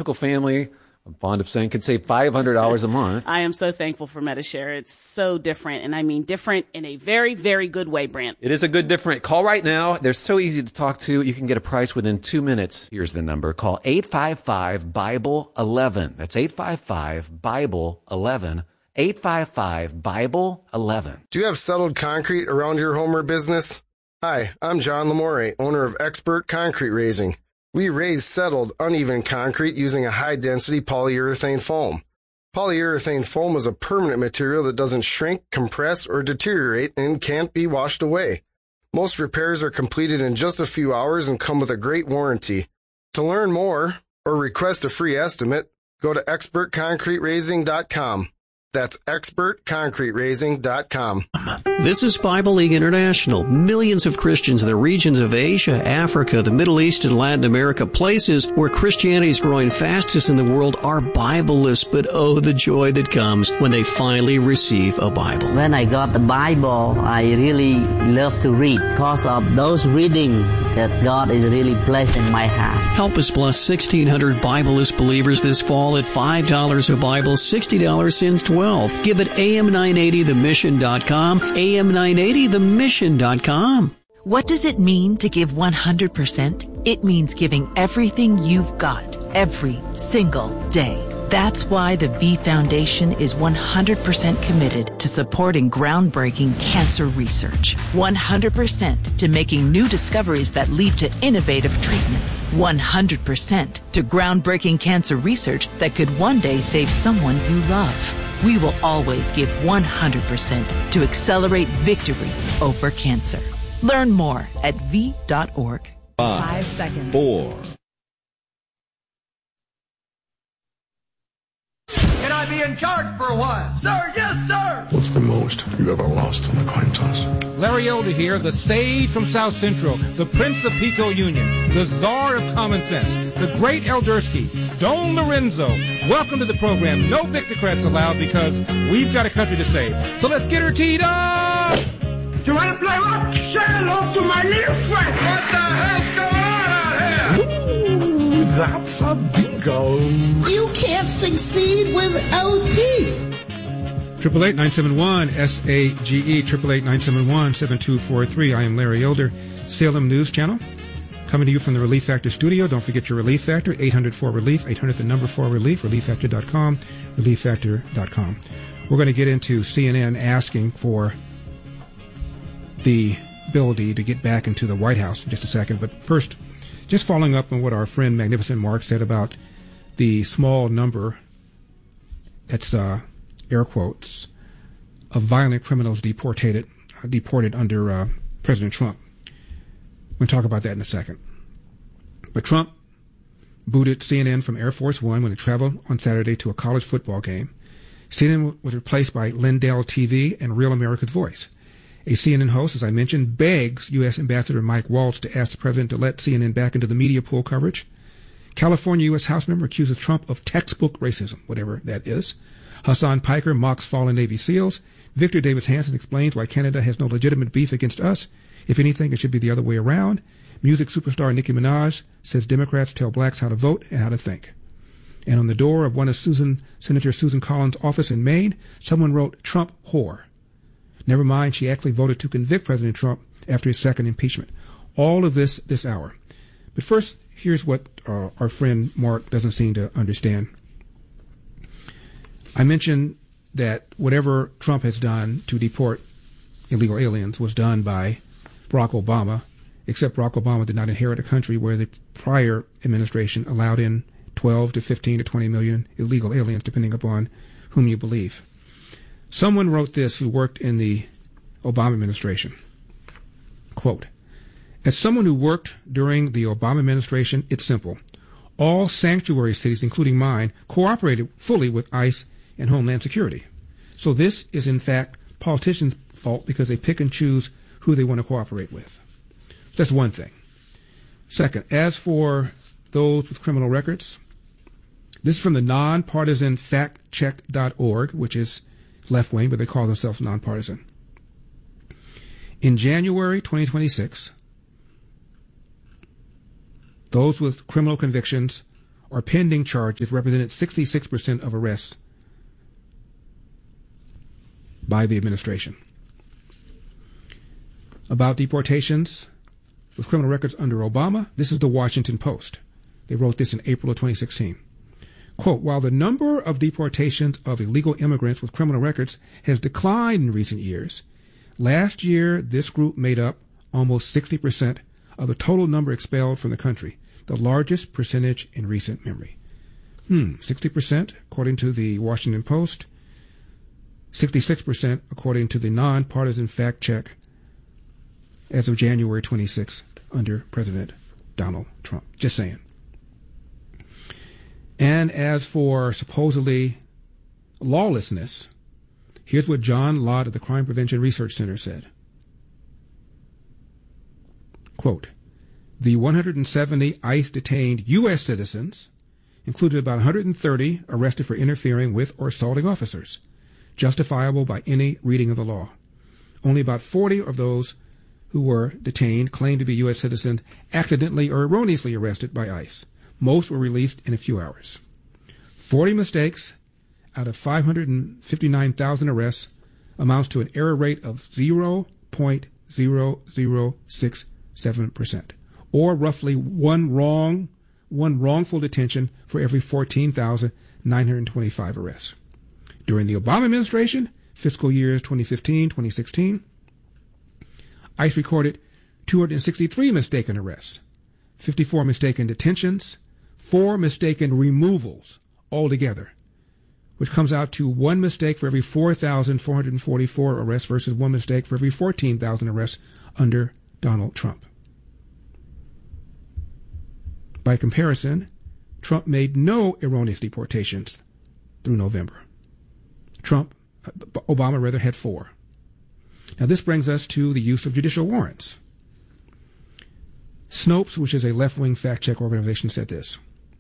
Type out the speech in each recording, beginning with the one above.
typical family, I'm fond of saying, can save $500 a month. I am so thankful for Medi-Share. It's so different, and I mean different in a very, very good way, Brant. It is a good different. Call right now. They're so easy to talk to. You can get a price within 2 minutes. Here's the number. Call 855-BIBLE-11. That's 855-BIBLE-11. 855-BIBLE-11. Do you have settled concrete around your home or business? Hi, I'm John Lamore, owner of Expert Concrete Raising. We raise settled, uneven concrete using a high-density polyurethane foam. Polyurethane foam is a permanent material that doesn't shrink, compress, or deteriorate and can't be washed away. Most repairs are completed in just a few hours and come with a great warranty. To learn more or request a free estimate, go to expertconcreteraising.com. That's expertconcreteraising.com. This is Bible League International. Millions of Christians in the regions of Asia, Africa, the Middle East, and Latin America, places where Christianity is growing fastest in the world, are Bibleless. But oh, the joy that comes when they finally receive a Bible. When I got the Bible, I really love to read because of those reading that God is really placing my heart. Help us bless 1,600 Bibleless believers this fall at $5 a Bible, $60 since 12. Give it am980themission.com, am980themission.com. What does it mean to give 100%? It means giving everything you've got, every single day. That's why the V Foundation is 100% committed to supporting groundbreaking cancer research. 100% to making new discoveries that lead to innovative treatments. 100% to groundbreaking cancer research that could one day save someone you love. We will always give 100% to accelerate victory over cancer. Learn more at v.org. 5 seconds. 4. Can I be in charge for a while? Sir, yes, sir! What's the most you ever lost on a coin toss? Larry Elder here, the sage from South Central, the Prince of Pico Union, the czar of common sense, the great Eldersky, Don Lorenzo. Welcome to the program. No Victocrats allowed because we've got a country to save. So let's get her teed up! You want to play what? Say hello to my little friend. What the hell's going on out here? Ooh, that's a bingo. You can't succeed without teeth. 888-971-SAGE, 888-971-7243. I am Larry Elder, Salem News Channel. Coming to you from the Relief Factor studio. Don't forget your Relief Factor, 800-4RELIEF, 800-4RELIEF, ReliefFactor.com, ReliefFactor.com. We're going to get into CNN asking for the ability to get back into the White House in just a second. But first, just following up on what our friend Magnificent Mark said about the small number, that's air quotes, of violent criminals deported under President Trump. We'll talk about that in a second. But Trump booted CNN from Air Force One when it traveled on Saturday to a college football game. CNN was replaced by Lindell TV and Real America's Voice. A CNN host, as I mentioned, begs U.S. Ambassador Mike Waltz to ask the president to let CNN back into the media pool coverage. California U.S. House member accuses Trump of textbook racism, whatever that is. Hassan Piker mocks fallen Navy SEALs. Victor Davis Hanson explains why Canada has no legitimate beef against us. If anything, it should be the other way around. Music superstar Nicki Minaj says Democrats tell blacks how to vote and how to think. And on the door of one of Senator Susan Collins' office in Maine, someone wrote, "Trump whore." Never mind, she actually voted to convict President Trump after his second impeachment. All of this hour. But first, here's what our friend Mark doesn't seem to understand. I mentioned that whatever Trump has done to deport illegal aliens was done by Barack Obama, except Barack Obama did not inherit a country where the prior administration allowed in 12 to 15 to 20 million illegal aliens, depending upon whom you believe. Someone wrote this who worked in the Obama administration. Quote, "As someone who worked during the Obama administration, it's simple. All sanctuary cities, including mine, cooperated fully with ICE and Homeland Security. So this is, in fact, politicians' fault because they pick and choose who they want to cooperate with." That's one thing. Second, as for those with criminal records, this is from the nonpartisan factcheck.org, which is left-wing, but they call themselves nonpartisan. In January 2026, those with criminal convictions or pending charges represented 66% of arrests by the administration. About deportations with criminal records under Obama, this is the Washington Post. They wrote this in April of 2016. Quote, while the number of deportations of illegal immigrants with criminal records has declined in recent years, last year this group made up almost 60% of the total number expelled from the country, the largest percentage in recent memory. 60% according to the Washington Post, 66% according to the nonpartisan fact check as of January 26th under President Donald Trump. Just saying. And as for supposedly lawlessness, here's what John Lott of the Crime Prevention Research Center said. Quote, the 170 ICE-detained U.S. citizens included about 130 arrested for interfering with or assaulting officers, justifiable by any reading of the law. Only about 40 of those who were detained claimed to be U.S. citizens accidentally or erroneously arrested by ICE. Most were released in a few hours. 40 mistakes out of 559,000 arrests amounts to an error rate of 0.0067%, or roughly one wrongful detention for every 14,925 arrests. During the Obama administration, fiscal years 2015-2016, ICE recorded 263 mistaken arrests, 54 mistaken detentions, 4 mistaken removals altogether, which comes out to 1 mistake for every 4,444 arrests versus 1 mistake for every 14,000 arrests under Donald Trump. By comparison, Trump made no erroneous deportations through November. Obama had 4. Now this brings us to the use of judicial warrants. Snopes, which is a left-wing fact-check organization, said this.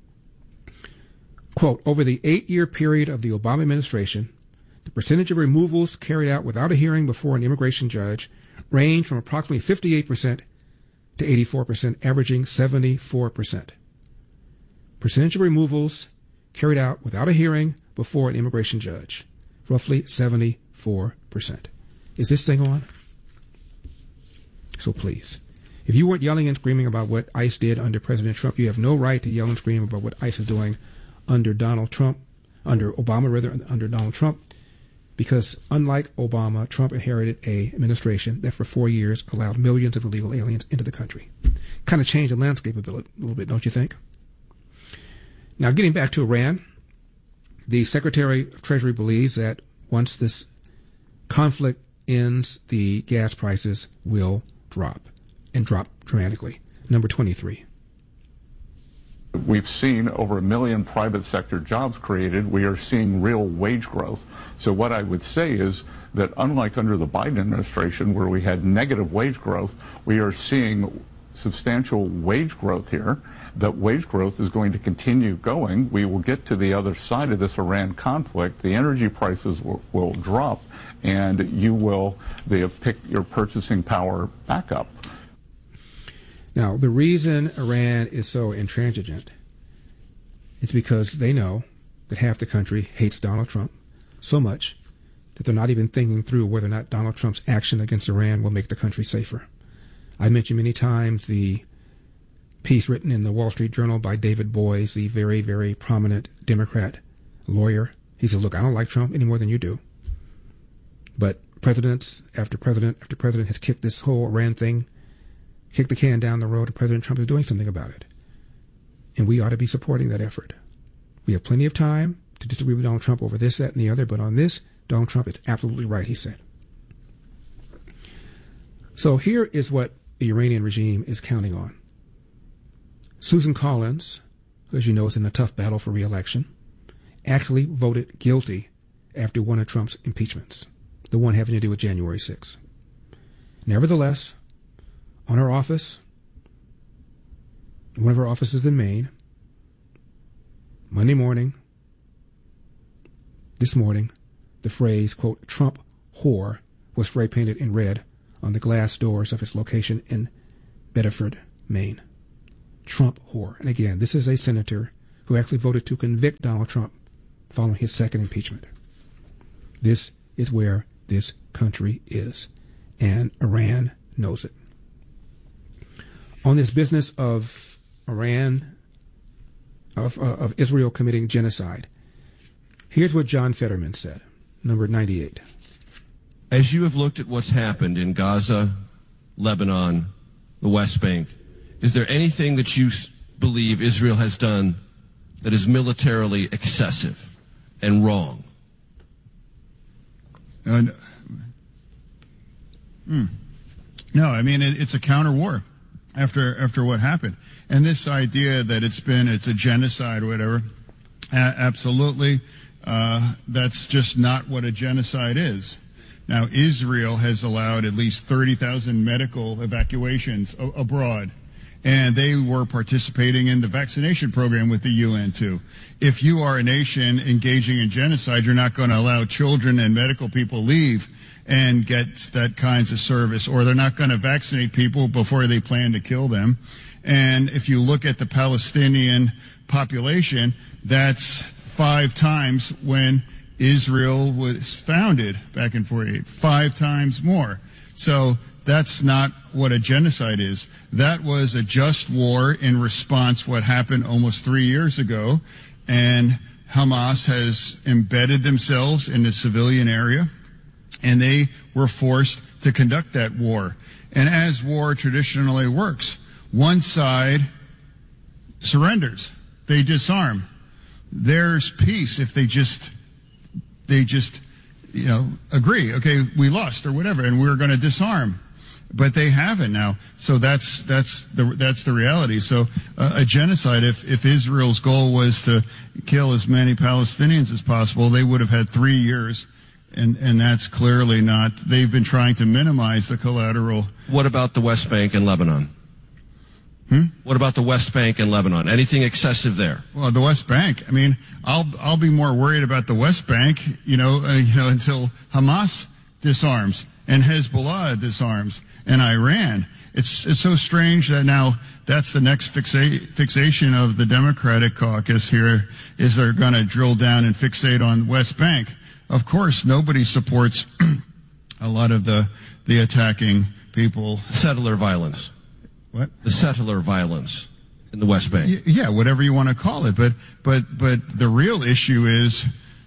Quote, over the 8-year period of the Obama administration, the percentage of removals carried out without a hearing before an immigration judge ranged from approximately 58% to 84%, averaging 74%. Percentage of removals carried out without a hearing before an immigration judge, roughly 74%. Is this thing on? So please, if you weren't yelling and screaming about what ICE did under President Trump, you have no right to yell and scream about what ICE is doing under Donald Trump, under Donald Trump, because unlike Obama, Trump inherited an administration that for 4 years allowed millions of illegal aliens into the country. Kind of changed the landscape a little bit, don't you think? Now, getting back to Iran, the Secretary of Treasury believes that once this conflict ends, the gas prices will drop, and drop dramatically. Number 23. We've seen over 1 million private sector jobs created. We are seeing real wage growth. So what I would say is that unlike under the Biden administration, where we had negative wage growth, we are seeing substantial wage growth here. That wage growth is going to continue going. We will get to the other side of this Iran conflict. The energy prices will drop, and you will pick your purchasing power back up. Now, the reason Iran is so intransigent is because they know that half the country hates Donald Trump so much that they're not even thinking through whether or not Donald Trump's action against Iran will make the country safer. I mentioned many times the piece written in the Wall Street Journal by David Boies, the very, very prominent Democrat lawyer. He said, look, I don't like Trump any more than you do. But presidents after president after president has kicked this whole Iran thing, kicked the can down the road, and President Trump is doing something about it. And we ought to be supporting that effort. We have plenty of time to disagree with Donald Trump over this, that, and the other, but on this, Donald Trump is absolutely right, he said. So here is what the Iranian regime is counting on. Susan Collins, who, as you know, is in a tough battle for re-election, actually voted guilty after one of Trump's impeachments, the one having to do with January 6th. Nevertheless, on her office, one of her offices in Maine, Monday morning, this morning, the phrase, quote, Trump whore was spray painted in red on the glass doors of its location in Bedford, Maine. Trump whore. And again, this is a senator who actually voted to convict Donald Trump following his second impeachment. This is where this country is, and Iran knows it. On this business of Iran, of Israel committing genocide, here's what John Fetterman said, number 98. As you have looked at what's happened in Gaza, Lebanon, the West Bank, is there anything that you believe Israel has done that is militarily excessive and wrong? No, I mean, it's a counter war after what happened. And this idea that it's a genocide or whatever, absolutely, that's just not what a genocide is. Now, Israel has allowed at least 30,000 medical evacuations abroad, and they were participating in the vaccination program with the UN, too. If you are a nation engaging in genocide, you're not going to allow children and medical people leave and get that kinds of service, or they're not going to vaccinate people before they plan to kill them. And if you look at the Palestinian population, that's 5 times when Israel was founded back in 48, 5 times more. So that's not what a genocide is. That was a just war in response to what happened almost 3 years ago. And Hamas has embedded themselves in the civilian area, and they were forced to conduct that war. And as war traditionally works, one side surrenders. They disarm. There's peace if they just agree, okay, we lost or whatever, and we're going to disarm. But they haven't now. So that's the reality. So a genocide, if Israel's goal was to kill as many Palestinians as possible, they would have had 3 years. And that's clearly not. They've been trying to minimize the collateral. What about the West Bank and Lebanon? What about the West Bank and Lebanon? Anything excessive there? Well, the West Bank. I mean, I'll be more worried about the West Bank, until Hamas disarms and Hezbollah disarms and Iran. It's so strange that now that's the next fixation of the Democratic caucus here, is they're going to drill down and fixate on the West Bank. Of course, nobody supports a lot of the attacking people. Settler violence. What? The settler violence in the West Bank. Yeah, whatever you want to call it. But the real issue is,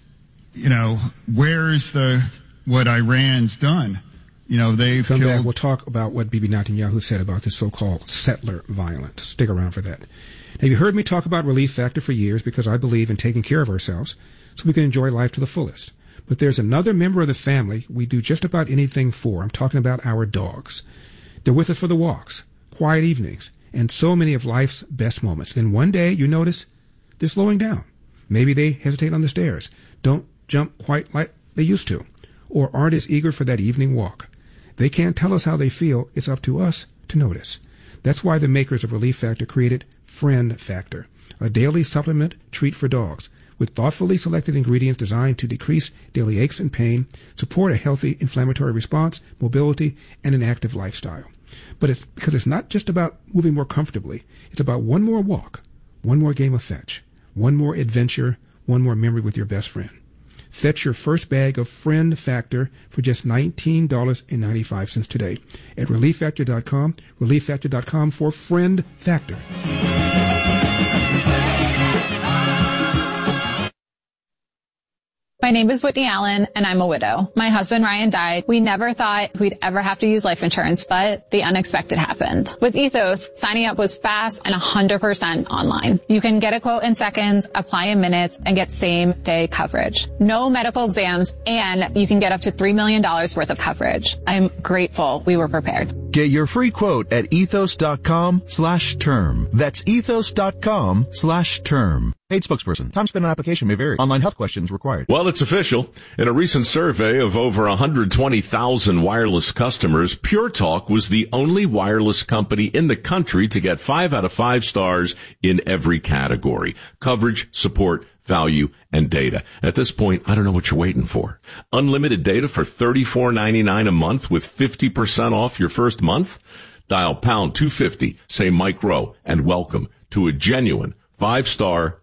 where's what Iran's done? They've Come killed. back. We'll talk about what Bibi Netanyahu said about this so-called settler violence. Stick around for that. Now, you heard me talk about Relief Factor for years because I believe in taking care of ourselves so we can enjoy life to the fullest. But there's another member of the family we do just about anything for. I'm talking about our dogs. They're with us for the walks, quiet evenings, and so many of life's best moments. Then one day you notice they're slowing down. Maybe they hesitate on the stairs, don't jump quite like they used to, or aren't as eager for that evening walk. They can't tell us how they feel. It's up to us to notice. That's why the makers of Relief Factor created Friend Factor, a daily supplement treat for dogs, with thoughtfully selected ingredients designed to decrease daily aches and pain, support a healthy inflammatory response, mobility, and an active lifestyle. But it's not just about moving more comfortably. It's about one more walk, one more game of fetch, one more adventure, one more memory with your best friend. Fetch your first bag of Friend Factor for just $19.95 today at ReliefFactor.com, ReliefFactor.com for Friend Factor. My name is Whitney Allen, and I'm a widow. My husband, Ryan, died. We never thought we'd ever have to use life insurance, but the unexpected happened. With Ethos, signing up was fast and 100% online. You can get a quote in seconds, apply in minutes, and get same-day coverage. No medical exams, and you can get up to $3 million worth of coverage. I'm grateful we were prepared. Get your free quote at ethos.com/term. That's ethos.com/term. Paid spokesperson. Time spent on application may vary. Online health questions required. Well, it's official. In a recent survey of over 120,000 wireless customers, Pure Talk was the only wireless company in the country to get 5 out of 5 stars in every category: coverage, support, value, and data. At this point, I don't know what you're waiting for. Unlimited data for $34.99 a month with 50% off your first month? Dial pound 250, say Mike Rowe, and welcome to a genuine 5-star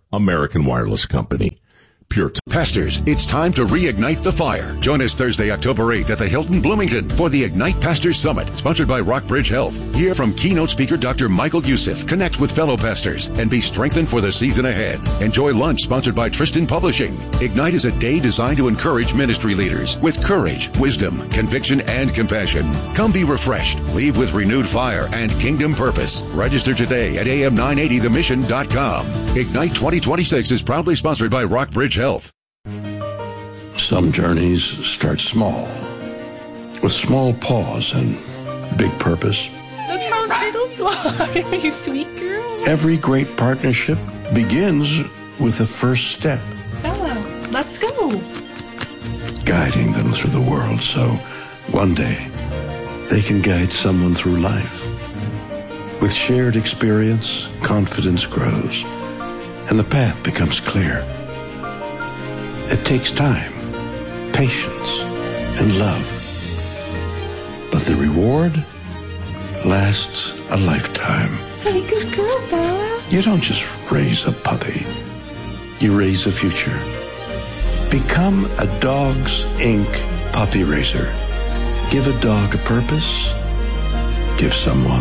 American Wireless Company. Pure Pastors, it's time to reignite the fire. Join us Thursday, October 8th at the Hilton Bloomington for the Ignite Pastors Summit, sponsored by Rockbridge Health. Hear from keynote speaker Dr. Michael Youssef, connect with fellow pastors, and be strengthened for the season ahead. Enjoy lunch sponsored by Tristan Publishing. Ignite is a day designed to encourage ministry leaders with courage, wisdom, conviction, and compassion. Come be refreshed, leave with renewed fire and kingdom purpose. Register today at am980themission.com. Ignite 2026 is proudly sponsored by Rockbridge Health. Some journeys start small, with small pause and big purpose. That's how turtles fly, you sweet girl. Every great partnership begins with the first step. Bella, let's go. Guiding them through the world so one day they can guide someone through life. With shared experience, confidence grows, and the path becomes clear. It takes time, patience, and love. But the reward lasts a lifetime. Hey, good girl, Bella. You don't just raise a puppy. You raise a future. Become a Dogs Inc. puppy raiser. Give a dog a purpose. Give someone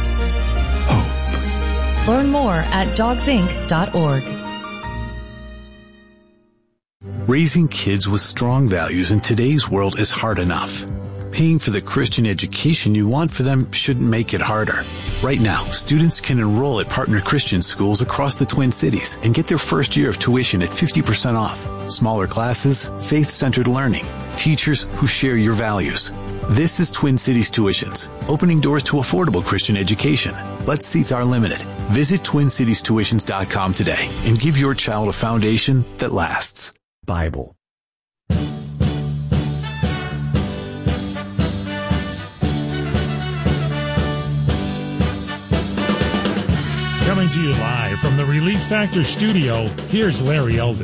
hope. Learn more at dogsinc.org. Raising kids with strong values in today's world is hard enough. Paying for the Christian education you want for them shouldn't make it harder. Right now, students can enroll at partner Christian schools across the Twin Cities and get their first year of tuition at 50% off. Smaller classes, faith-centered learning, teachers who share your values. This is Twin Cities Tuitions, opening doors to affordable Christian education. But seats are limited. Visit TwinCitiesTuitions.com today and give your child a foundation that lasts. Bible. Coming to you live from the Relief Factor studio, here's Larry Elder.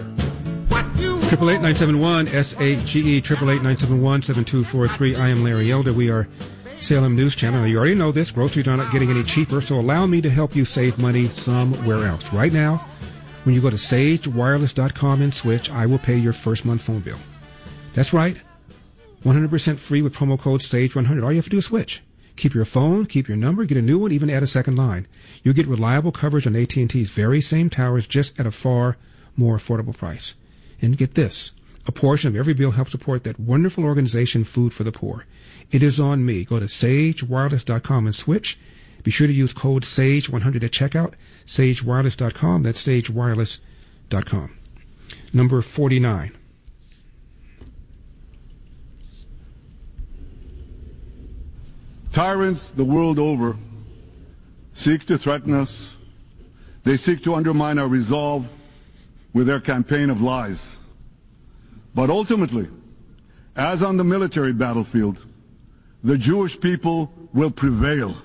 888-971-SAGE, 888-971-7243. I am Larry Elder. We are Salem News Channel. Now, you already know this. Groceries are not getting any cheaper, so allow me to help you save money somewhere else. Right now, when you go to sagewireless.com and switch, I will pay your first month phone bill. That's right. 100% free with promo code SAGE100. All you have to do is switch. Keep your phone, keep your number, get a new one, even add a second line. You'll get reliable coverage on AT&T's very same towers, just at a far more affordable price. And get this. A portion of every bill helps support that wonderful organization, Food for the Poor. It is on me. Go to sagewireless.com and switch. Be sure to use code SAGE100 at checkout. sagewireless.com. That's sagewireless.com. Number 49. Tyrants the world over seek to threaten us. They seek to undermine our resolve with their campaign of lies. But ultimately, as on the military battlefield, the Jewish people will prevail.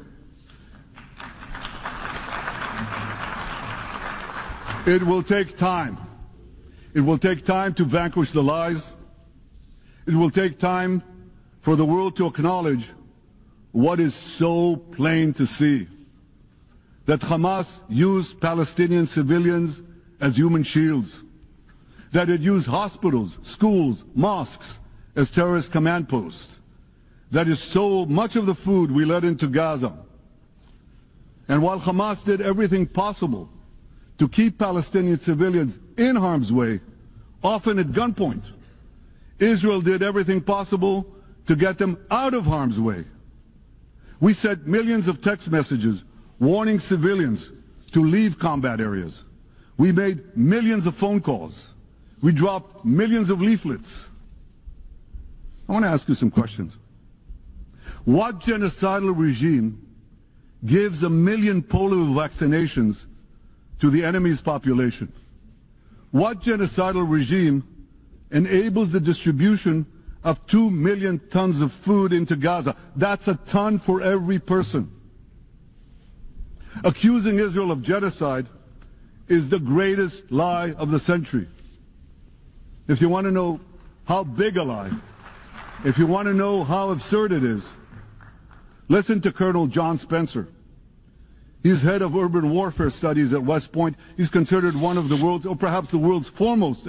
It will take time. It will take time to vanquish the lies. It will take time for the world to acknowledge what is so plain to see, that Hamas used Palestinian civilians as human shields, that it used hospitals, schools, mosques as terrorist command posts, that it stole much of the food we let into Gaza. And while Hamas did everything possible to keep Palestinian civilians in harm's way, often at gunpoint, Israel did everything possible to get them out of harm's way. We sent millions of text messages warning civilians to leave combat areas. We made millions of phone calls. We dropped millions of leaflets. I want to ask you some questions. What genocidal regime gives 1 million polio vaccinations to the enemy's population? What genocidal regime enables the distribution of 2 million tons of food into Gaza? That's a ton for every person. Accusing Israel of genocide is the greatest lie of the century. If you want to know how big a lie, if you want to know how absurd it is, listen to Colonel John Spencer. He's head of urban warfare studies at West Point. He's considered one of the world's, or perhaps the world's foremost